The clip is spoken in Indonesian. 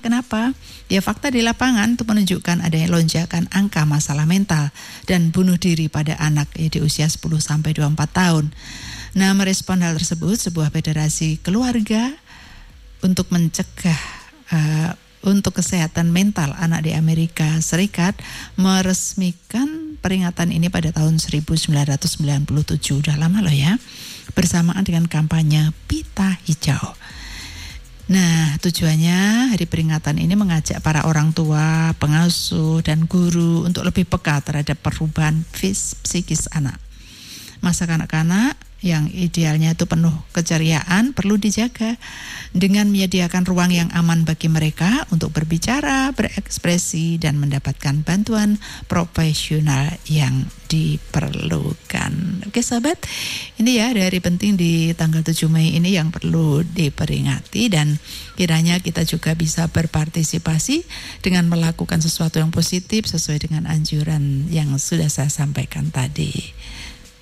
Kenapa? Ya fakta di lapangan itu menunjukkan adanya lonjakan angka masalah mental dan bunuh diri pada anak ya, di usia 10-24 tahun. Nah, merespon hal tersebut, sebuah federasi keluarga untuk mencegah untuk kesehatan mental anak di Amerika Serikat meresmikan peringatan ini pada tahun 1997, udah lama loh ya, bersamaan dengan kampanye Pita Hijau. Nah, tujuannya hari peringatan ini mengajak para orang tua, pengasuh, dan guru untuk lebih peka terhadap perubahan psikis anak. Masa kanak-kanak yang idealnya itu penuh keceriaan perlu dijaga dengan menyediakan ruang yang aman bagi mereka untuk berbicara, berekspresi, dan mendapatkan bantuan profesional yang diperlukan. Oke sahabat, ini ya hari penting di tanggal 7 Mei ini yang perlu diperingati, dan kiranya kita juga bisa berpartisipasi dengan melakukan sesuatu yang positif sesuai dengan anjuran yang sudah saya sampaikan tadi.